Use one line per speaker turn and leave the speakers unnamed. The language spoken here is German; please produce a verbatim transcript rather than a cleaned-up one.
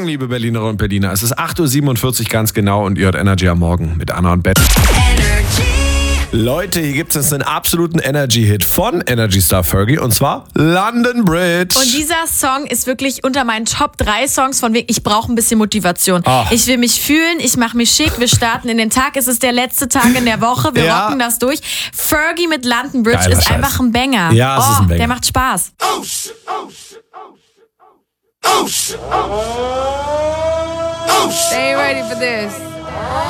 Morgen, liebe Berlinerinnen und Berliner. Es ist acht Uhr siebenundvierzig ganz genau und ihr hört Energy am Morgen mit Anna und Bett. Leute, hier gibt es einen absoluten Energy-Hit von Energy Star Fergie und zwar London Bridge.
Und dieser Song ist wirklich unter meinen Top drei Songs von wegen, ich brauche ein bisschen Motivation.
Ach.
Ich will mich fühlen, ich mache mich schick, wir starten in den Tag, es ist der letzte Tag in der Woche, wir
Ja.
rocken das durch. Fergie mit London Bridge
Geiler
ist
Scheiß.
einfach ein Banger.
Ja, es
oh,
ist ein Banger.
Der macht Spaß.
Oh shit, oh shit, oh shit, oh shit, oh shit.
Stay ready for this.